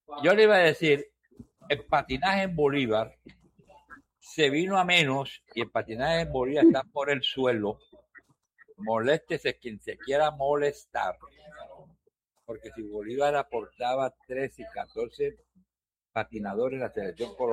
yo le iba a decir, el patinaje en Bolívar se vino a menos y el patinaje en Bolívar está por el suelo. Moléstese quien se quiera molestar. Porque si Bolívar aportaba 13 y 14 patinadores, la selección colombiana